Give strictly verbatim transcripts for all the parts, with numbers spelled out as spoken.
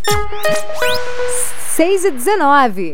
seis e dezenove.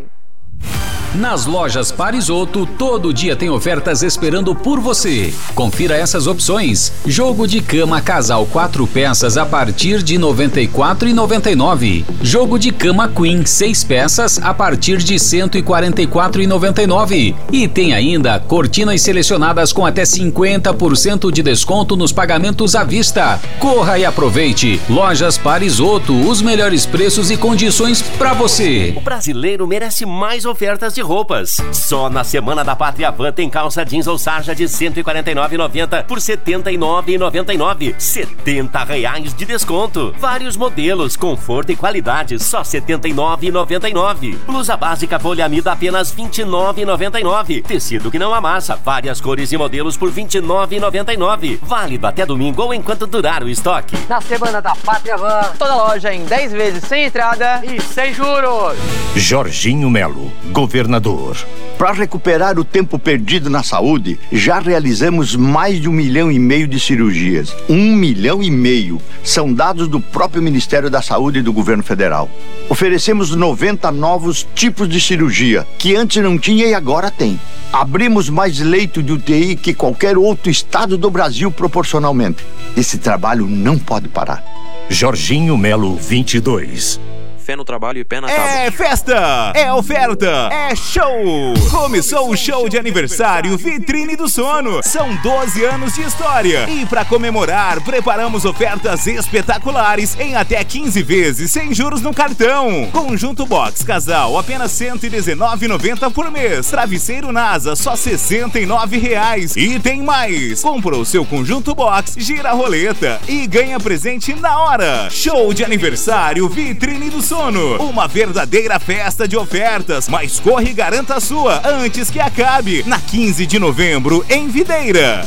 Nas lojas Parisotto, todo dia tem ofertas esperando por você. Confira essas opções. Jogo de cama casal quatro peças a partir de noventa e quatro reais e noventa e nove centavos. Jogo de cama Queen seis peças a partir de cento e quarenta e quatro reais e noventa e nove centavos. E tem ainda cortinas selecionadas com até cinquenta por cento de desconto nos pagamentos à vista. Corra e aproveite. Lojas Parisotto, os melhores preços e condições para você. O brasileiro merece mais ofertas de roupas. Só na Semana da Pátria Van tem calça jeans ou sarja de cento e quarenta e nove reais e noventa centavos por setenta e nove reais e noventa e nove centavos. setenta reais de desconto. Vários modelos, conforto e qualidade, só setenta e nove reais e noventa e nove centavos. Blusa básica poliamida apenas vinte e nove reais e noventa e nove centavos. Tecido que não amassa, várias cores e modelos por vinte e nove reais e noventa e nove centavos. Válido até domingo ou enquanto durar o estoque. Na Semana da Pátria Van, toda loja em dez vezes sem entrada e sem juros. Jorginho Melo, governador. Para recuperar o tempo perdido na saúde, já realizamos mais de um milhão e meio de cirurgias. Um milhão e meio. São dados do próprio Ministério da Saúde e do Governo Federal. Oferecemos noventa novos tipos de cirurgia, que antes não tinha e agora tem. Abrimos mais leito de U T I que qualquer outro estado do Brasil proporcionalmente. Esse trabalho não pode parar. Jorginho Melo, vinte e dois. Fé no trabalho e pé na tábua. É festa! É oferta! É show! Começou o show de aniversário Vitrine do Sono. São doze anos de história. E para comemorar, preparamos ofertas espetaculares em até quinze vezes sem juros no cartão. Conjunto Box Casal, apenas cento e dezenove reais e noventa centavos por mês. Travesseiro NASA, só sessenta e nove reais. E tem mais! Comprou seu Conjunto Box, gira a roleta e ganha presente na hora. Show de aniversário Vitrine do Sono. Uma verdadeira festa de ofertas, mas corre e garanta a sua antes que acabe, na quinze de novembro, em Videira.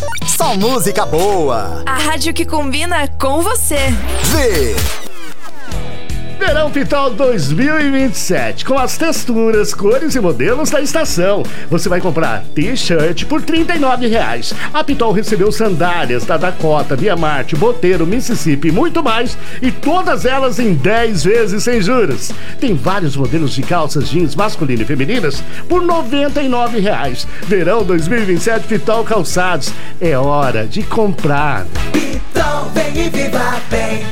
Só música boa. A rádio que combina com você. Vê. Verão Pitol dois mil e vinte e sete, com as texturas, cores e modelos da estação. Você vai comprar t-shirt por trinta e nove reais. A Pitol recebeu sandálias da Dakota, Via Marte, Boteiro, Mississippi e muito mais, e todas elas em dez vezes sem juros. Tem vários modelos de calças jeans masculinas e femininas por noventa e nove reais. Verão dois mil e vinte e sete Pitol Calçados. É hora de comprar. Pitol, vem e viva bem.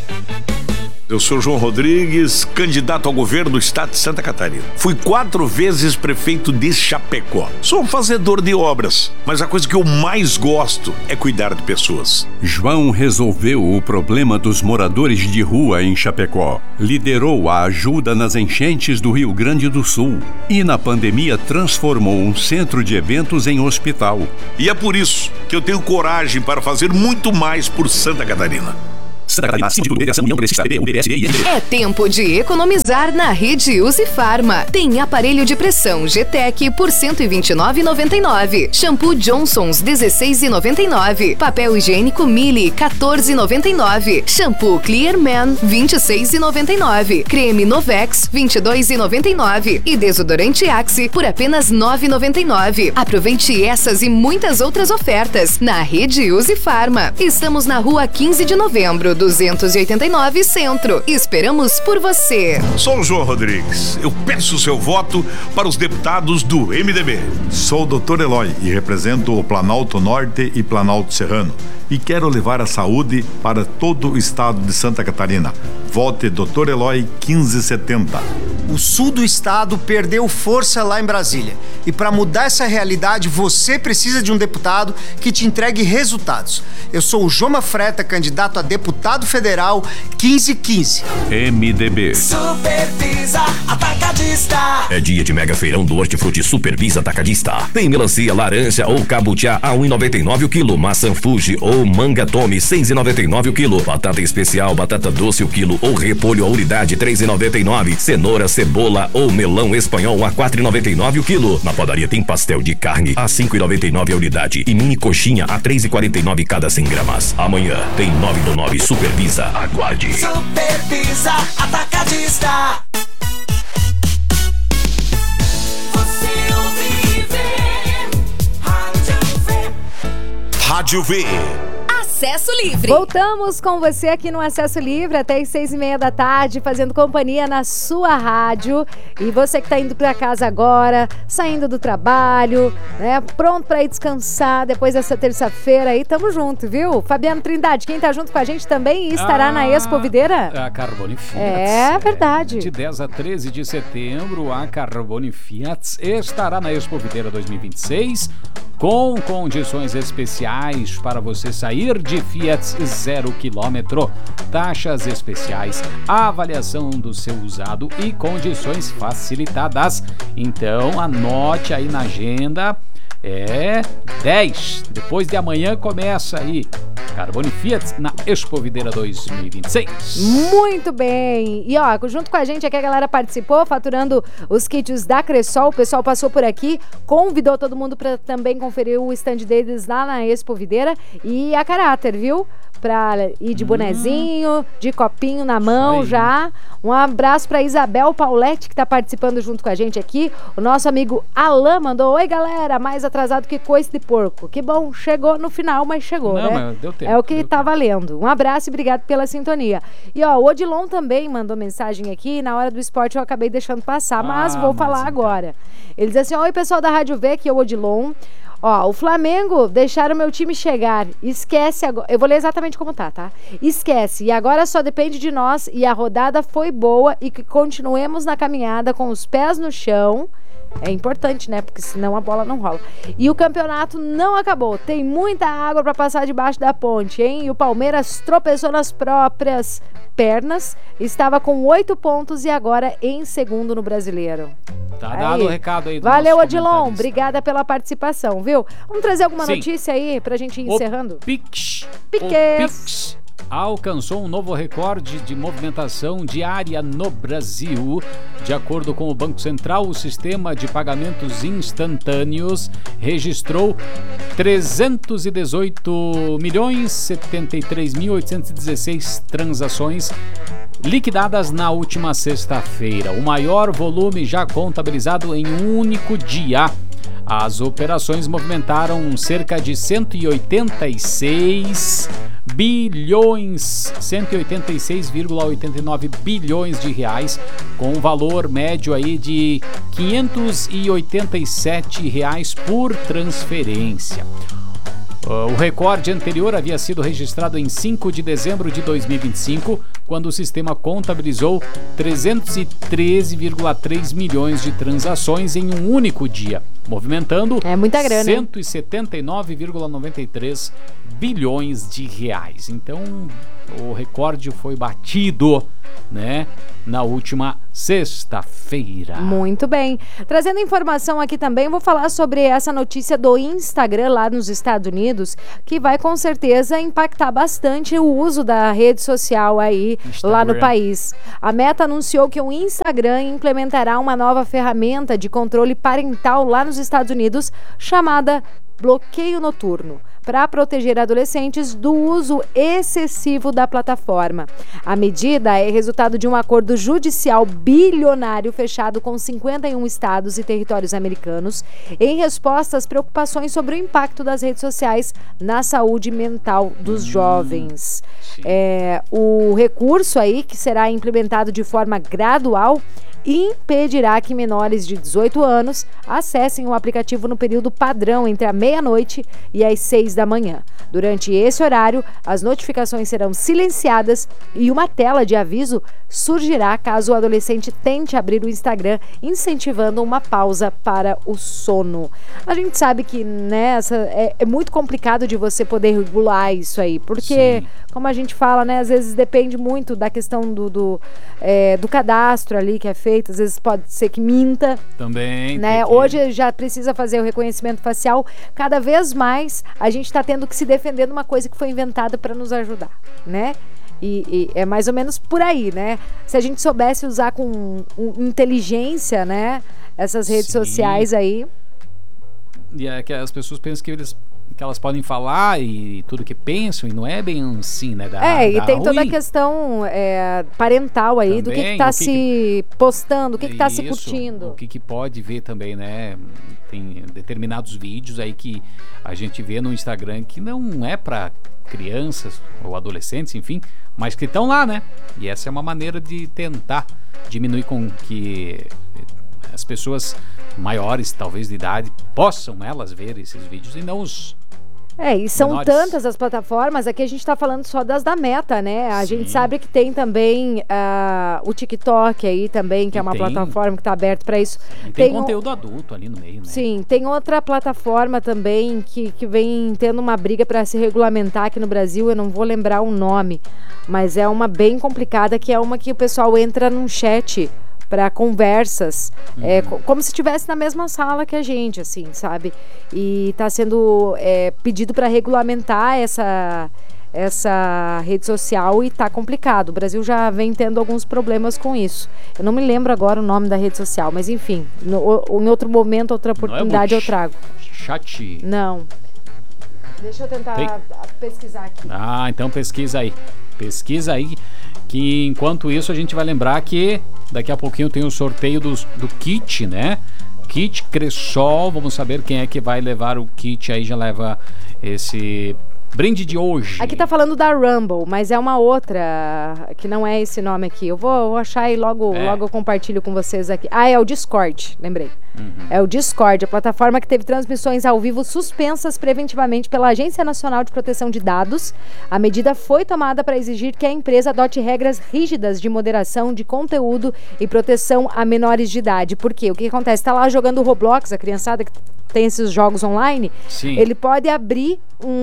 Eu sou João Rodrigues, candidato ao governo do estado de Santa Catarina. Fui quatro vezes prefeito de Chapecó. Sou um fazedor de obras, mas a coisa que eu mais gosto é cuidar de pessoas. João resolveu o problema dos moradores de rua em Chapecó. Liderou a ajuda nas enchentes do Rio Grande do Sul. E na pandemia transformou um centro de eventos em hospital. E é por isso que eu tenho coragem para fazer muito mais por Santa Catarina. Santa Catarina, Sindicato de União Progressista, P B, U B S e I N D B. É tempo de economizar na Rede Use Farma. Tem aparelho de pressão G-Tec por cento e vinte e nove reais e noventa e nove centavos. Shampoo Johnson's dezesseis reais e noventa e nove centavos. Papel higiênico Mili quatorze reais e noventa e nove centavos. Shampoo Clear Man vinte e seis reais e noventa e nove centavos. Creme Novex vinte e dois reais e noventa e nove centavos. E desodorante Axe por apenas nove reais e noventa e nove centavos. Aproveite essas e muitas outras ofertas na Rede Use Farma. Estamos na rua quinze de novembro, duzentos e oitenta e nove, Centro. Esperamos por você. Sou o João Rodrigues. Eu peço o seu voto para os deputados do M D B. Sou o doutor Eloy e represento o Planalto Norte e Planalto Serrano. E quero levar a saúde para todo o estado de Santa Catarina. Vote doutor Eloy quinze setenta. O sul do estado perdeu força lá em Brasília. E para mudar essa realidade, você precisa de um deputado que te entregue resultados. Eu sou o Joma Freta, candidato a deputado federal quinze quinze. M D B. Supervisa Atacadista. É dia de mega feirão do Hortifruti Supervisa Atacadista. Tem melancia, laranja ou cabutiá a um real e noventa e nove o quilo. Maçã Fuji ou manga Tome seis reais e noventa e nove o quilo. Batata especial, batata doce o quilo ou repolho a unidade três reais e noventa e nove. Cenoura, cebola ou melão espanhol a quatro reais e noventa e nove o quilo. Na padaria tem pastel de carne a cinco reais e noventa e nove a unidade e mini coxinha a três reais e quarenta e nove cada cem gramas. Amanhã tem nove do nove Supervisa. Aguarde. Supervisa Atacadista. Você ouve, vê. Rádio V. Rádio V. A Acesso Livre. Voltamos com você aqui no Acesso Livre até as seis e meia da tarde, fazendo companhia na sua rádio. E você que tá indo pra casa agora, saindo do trabalho, né? Pronto pra ir descansar depois dessa terça-feira aí, tamo junto, viu? Fabiano Trindade, quem tá junto com a gente também estará ah, na Expo Videira? A Carbone Fiat. É verdade. De dez a treze de setembro, a Carbone Fiat estará na Expo Videira dois mil e vinte e seis, com condições especiais para você sair de Fiat zero quilômetro, taxas especiais, avaliação do seu usado e condições facilitadas. Então anote aí na agenda, é dez, depois de amanhã começa aí Carbone Fiat na Expo Videira dois mil e vinte e seis. Muito bem. E ó, junto com a gente aqui a galera participou, faturando os kits da Cressol. O pessoal passou por aqui, convidou todo mundo para também conferir o stand deles lá na Expo Videira. E a caráter, viu? Pra ir de bonezinho, hum. de copinho na mão já. Um abraço pra Isabel Paulette, que tá participando junto com a gente aqui. O nosso amigo Alain mandou: oi galera, mais atrasado que coice de porco. Que bom, chegou no final, mas chegou, Não, né? Mas deu tempo, é o que tá tempo. valendo. Um abraço e obrigado pela sintonia. E ó, o Odilon também mandou mensagem aqui. Na hora do esporte eu acabei deixando passar, mas ah, vou mas falar então. agora. Ele diz assim: oi pessoal da Rádio V, que é o Odilon. Ó, o Flamengo deixaram meu time chegar. Esquece agora. Eu vou ler exatamente como tá, tá? Esquece. E agora só depende de nós. E a rodada foi boa. E que continuemos na caminhada com os pés no chão. É importante, né? Porque senão a bola não rola. E o campeonato não acabou. Tem muita água pra passar debaixo da ponte, hein? E o Palmeiras tropeçou nas próprias pernas. Estava com oito pontos e agora em segundo no Brasileiro. Tá aí. Dado o recado aí do Valeu, Odilon. Obrigada pela participação, viu? Vamos trazer alguma Sim. notícia aí pra gente ir o encerrando? Pix. Piques. O Pix alcançou um novo recorde de movimentação diária no Brasil. De acordo com o Banco Central, o sistema de pagamentos instantâneos registrou trezentos e dezoito milhões setenta e três mil oitocentos e dezesseis transações liquidadas na última sexta-feira, o maior volume já contabilizado em um único dia. As operações movimentaram cerca de cento e oitenta e seis bilhões, cento e oitenta e seis vírgula oitenta e nove bilhões de reais, com um valor médio aí de quinhentos e oitenta e sete reais por transferência. O recorde anterior havia sido registrado em cinco de dezembro de dois mil e vinte e cinco, quando o sistema contabilizou trezentos e treze vírgula três milhões de transações em um único dia, movimentando é muita grana, cento e setenta e nove vírgula noventa e três bilhões de reais. Então, o recorde foi batido, né, na última sexta-feira. Muito bem. Trazendo informação aqui também, vou falar sobre essa notícia do Instagram lá nos Estados Unidos, que vai com certeza impactar bastante o uso da rede social aí Instagram. Lá no país. A Meta anunciou que o Instagram implementará uma nova ferramenta de controle parental lá nos Estados Unidos, chamada bloqueio noturno, para proteger adolescentes do uso excessivo da plataforma. A medida é resultado de um acordo judicial bilionário fechado com cinquenta e um estados e territórios americanos em resposta às preocupações sobre o impacto das redes sociais na saúde mental dos hum, jovens. É, o recurso aí, que será implementado de forma gradual, impedirá que menores de dezoito anos acessem o aplicativo no período padrão entre a meia-noite e as seis da manhã. Durante esse horário, as notificações serão silenciadas e uma tela de aviso surgirá caso o adolescente tente abrir o Instagram, incentivando uma pausa para o sono. A gente sabe que, né, essa é, é muito complicado de você poder regular isso aí, porque, Sim. como a gente fala, né, às vezes depende muito da questão do, do, é, do cadastro ali que é feito, às vezes pode ser que minta. Também. Né? Que... Hoje já precisa fazer o reconhecimento facial. Cada vez mais a gente está tendo que se defender de uma coisa que foi inventada para nos ajudar, né? E, e é mais ou menos por aí, né? Se a gente soubesse usar com um, inteligência, né, essas redes Sim. sociais aí. E é que as pessoas pensam que eles que elas podem falar e tudo que pensam, e não é bem assim, né? Da, é, e da tem ruim. toda a questão é, parental aí, também, do que que tá que se que... postando, o que que tá Isso, se curtindo. O que que pode ver também, né? Tem determinados vídeos aí que a gente vê no Instagram que não é pra crianças ou adolescentes, enfim, mas que estão lá, né? E essa é uma maneira de tentar diminuir com que as pessoas maiores, talvez de idade, possam elas ver esses vídeos e não os É, e são menores. tantas as plataformas, aqui a gente tá falando só das da Meta, né? A Sim. gente sabe que tem também uh, o TikTok aí também, que e é uma tem... plataforma que tá aberta para isso. E tem, tem conteúdo um... adulto ali no meio, né? Sim, tem outra plataforma também que, que vem tendo uma briga para se regulamentar aqui no Brasil, eu não vou lembrar o nome, mas é uma bem complicada, que é uma que o pessoal entra num chat para conversas, uhum. é, como se estivesse na mesma sala que a gente, assim, sabe? E está sendo é, pedido para regulamentar essa, essa rede social e tá complicado. O Brasil já vem tendo alguns problemas com isso. Eu não me lembro agora o nome da rede social, mas enfim, no, em outro momento, outra oportunidade eu trago. Chat? Não. Deixa eu tentar Tem? pesquisar aqui. Ah, então pesquisa aí. Pesquisa aí, que enquanto isso a gente vai lembrar que daqui a pouquinho tem o sorteio dos, do kit, né? Kit Cressol, vamos saber quem é que vai levar o kit aí, já leva esse brinde de hoje. Aqui tá falando da Rumble, mas é uma outra, que não é esse nome aqui. Eu vou, vou achar e logo, é. logo eu compartilho com vocês aqui. Ah, é o Discord, lembrei. Uhum. É o Discord, a plataforma que teve transmissões ao vivo suspensas preventivamente pela Agência Nacional de Proteção de Dados. A medida foi tomada para exigir que a empresa adote regras rígidas de moderação de conteúdo e proteção a menores de idade. Por quê? O que acontece? Tá lá jogando Roblox, a criançada que tem esses jogos online, Sim. ele pode abrir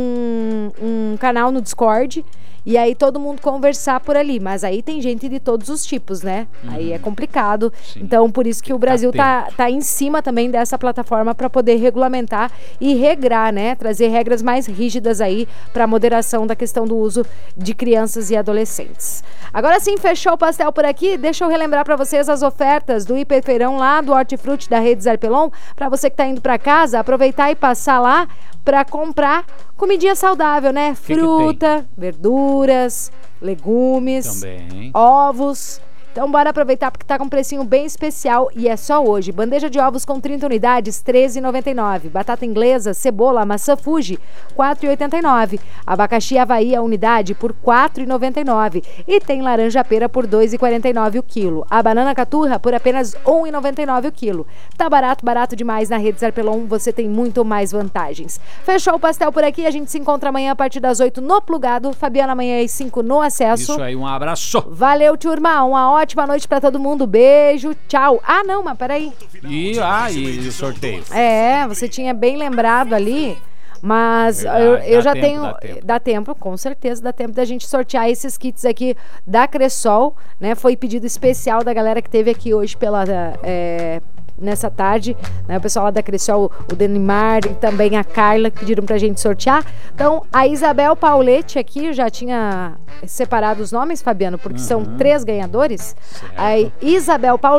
um, um canal no Discord e aí todo mundo conversar por ali, mas aí tem gente de todos os tipos, né? Uhum. Aí é complicado. Sim. Então, por isso que o Brasil tá, tá em cima também dessa plataforma para poder regulamentar e regrar, né? Trazer regras mais rígidas aí para moderação da questão do uso de crianças e adolescentes. Agora sim, fechou o pastel por aqui. Deixa eu relembrar para vocês as ofertas do Hiperfeirão lá do Hortifruti da Rede Zarpelon. Para você que tá indo para casa, aproveitar e passar lá para comprar comidinha saudável, né? Que Fruta, que verduras, legumes, Também. ovos. Então bora aproveitar porque tá com um precinho bem especial e é só hoje. Bandeja de ovos com trinta unidades, treze reais e noventa e nove centavos. Batata inglesa, cebola, maçã Fuji, quatro reais e oitenta e nove centavos. Abacaxi Havaí a unidade por quatro reais e noventa e nove centavos. E tem laranja pera por dois reais e quarenta e nove centavos o quilo. A banana caturra por apenas um real e noventa e nove centavos o quilo. Tá barato, barato demais na Rede Zarpelon. Você tem muito mais vantagens. Fechou o pastel por aqui. A gente se encontra amanhã a partir das oito no Plugado. Fabiana amanhã às cinco no Acesso. Isso aí, um abraço. Valeu, turma. Uma ótima Ótima noite pra todo mundo, beijo, tchau. Ah, não, mas peraí. E, ah, e o sorteio. É, você tinha bem lembrado ali, mas Verdade, eu, eu já tempo, tenho... Dá tempo. dá tempo, com certeza, dá tempo da gente sortear esses kits aqui da Cressol, né? Foi pedido especial da galera que teve aqui hoje pela... É, nessa tarde, né, o pessoal lá da Cressol, o Denimar e também a Carla que pediram pra gente sortear. Então, a Isabel Paulete aqui, já tinha separado os nomes, Fabiano, porque uhum. são três ganhadores. Certo. A Isabel Paulete